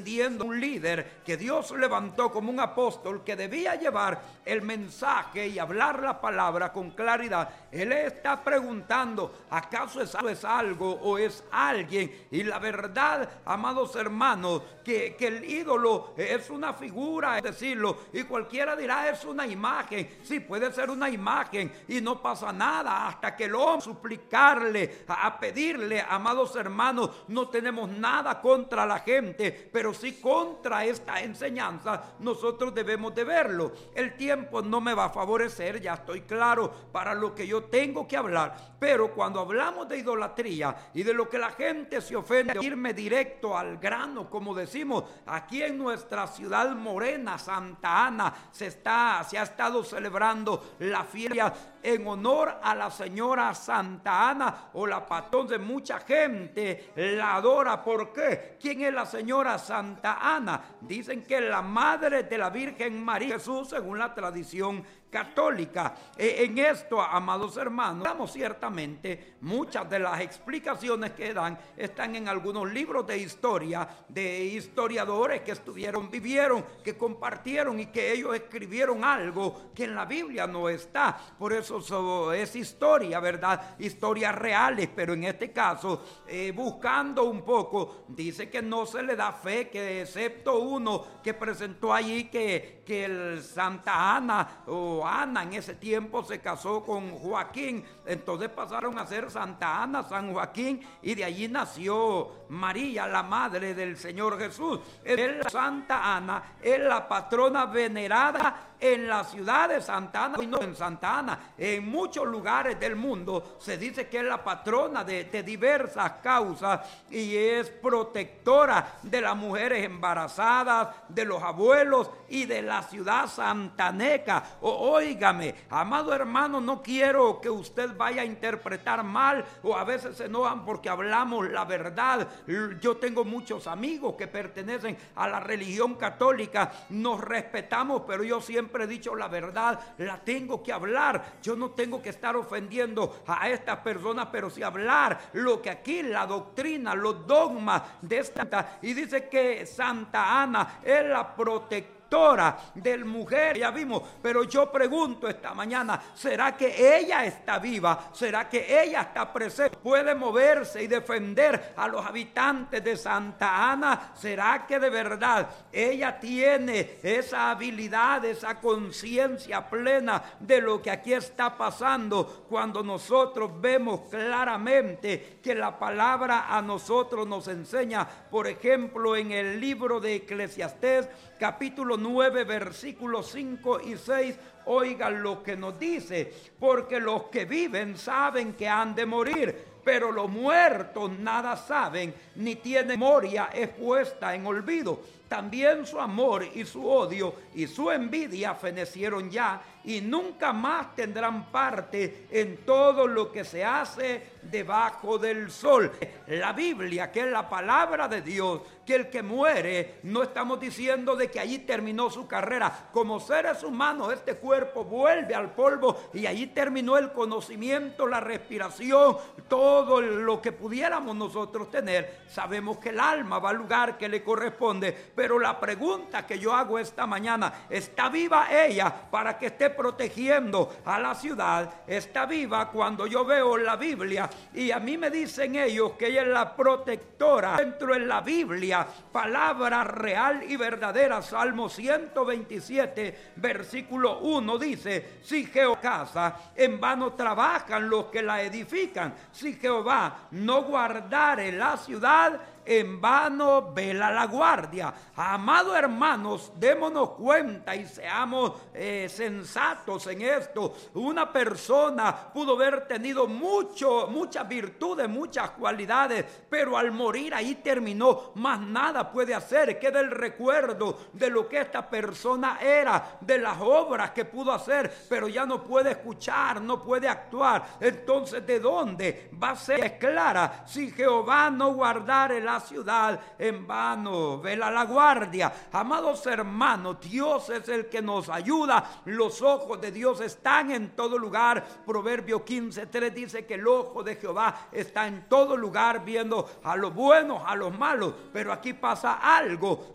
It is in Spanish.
pidiendo un líder que Dios levantó como un apóstol que debía llevar el mensaje y hablar la palabra con claridad. Él está preguntando, ¿acaso es algo o es alguien? Y la verdad, amados hermanos, que el ídolo es una figura, es decirlo, y cualquiera dirá es una imagen. Sí, puede ser una imagen y no pasa nada hasta que el hombre suplicarle, a pedirle, amados hermanos. No tenemos nada contra la gente, pero sí contra esta enseñanza nosotros debemos de verlo. El tiempo no me va a favorecer, ya estoy claro para lo que yo tengo que hablar, pero cuando hablamos de idolatría y de lo que la gente se ofende, irme directo al grano, como decimos, aquí en nuestra ciudad morena, Santa Ana, se ha estado celebrando la fiesta en honor a la señora Santa Ana, o la patrona de mucha gente la adora. ¿Por qué? ¿Quién es la señora Santa Ana? Dicen que es la madre de la Virgen María Jesús, según la tradición católica. En esto, amados hermanos, damos ciertamente muchas de las explicaciones que dan están en algunos libros de historia de historiadores que vivieron, que compartieron y que ellos escribieron algo que en la Biblia no está. Por eso es historia, ¿verdad? Historias reales, pero en este caso, buscando un poco, dice que no se le da fe, que excepto uno que presentó allí que el Santa Ana o Ana en ese tiempo se casó con Joaquín, entonces pasaron a ser Santa Ana, San Joaquín, y de allí nació María, la madre del Señor Jesús. La Santa Ana es la patrona venerada en la ciudad de Santa Ana, y no en Santa Ana, en muchos lugares del mundo se dice que es la patrona de diversas causas y es protectora de las mujeres embarazadas, de los abuelos y de la ciudad santaneca. Óigame, amado hermano, no quiero que usted vaya a interpretar mal, o a veces se enojan porque hablamos la verdad. Yo tengo muchos amigos que pertenecen a la religión católica, nos respetamos, pero yo siempre he dicho la verdad, la tengo que hablar. Yo no tengo que estar ofendiendo a estas personas, pero sí hablar lo que aquí la doctrina, los dogmas de esta. Y dice que Santa Ana es la protectora del mujer, ya vimos, pero yo pregunto esta mañana, ¿será que ella está viva? ¿Será que ella está presente? ¿Puede moverse y defender a los habitantes de Santa Ana? ¿Será que de verdad ella tiene esa habilidad, esa conciencia plena de lo que aquí está pasando, cuando nosotros vemos claramente que la palabra a nosotros nos enseña? Por ejemplo, en el libro de Eclesiastés, capítulo 9, versículos 5 y 6, oigan lo que nos dice: porque los que viven saben que han de morir, pero los muertos nada saben, ni tienen memoria, es puesta en olvido. También su amor y su odio y su envidia fenecieron ya, y nunca más tendrán parte en todo lo que se hace debajo del sol. La Biblia, que es la palabra de Dios, que el que muere, no estamos diciendo de que allí terminó su carrera. Como seres humanos, este cuerpo vuelve al polvo y allí terminó el conocimiento, la respiración, todo lo que pudiéramos nosotros tener. Sabemos que el alma va al lugar que le corresponde, pero la pregunta que yo hago esta mañana: ¿está viva ella para que esté protegiendo a la ciudad? ¿Está viva? Cuando yo veo la Biblia y a mí me dicen ellos que ella es la protectora, dentro de la Biblia, palabra real y verdadera, Salmo 127, versículo 1 dice: si Jehová casa, en vano trabajan los que la edifican. Si Jehová no guardare la ciudad, en vano vela la guardia. Amados hermanos, démonos cuenta y seamos sensatos en esto. Una persona pudo haber tenido muchas virtudes, muchas cualidades, pero al morir ahí terminó, más nada puede hacer. Queda el recuerdo de lo que esta persona era, de las obras que pudo hacer, pero ya no puede escuchar, no puede actuar. Entonces, ¿de dónde va a ser? Es clara: si Jehová no guardare la ciudad, en vano vela la guardia. Amados hermanos, Dios es el que nos ayuda. Los ojos de Dios están en todo lugar. Proverbio 15:3 dice que el ojo de Jehová está en todo lugar, viendo a los buenos, a los malos. Pero aquí pasa algo: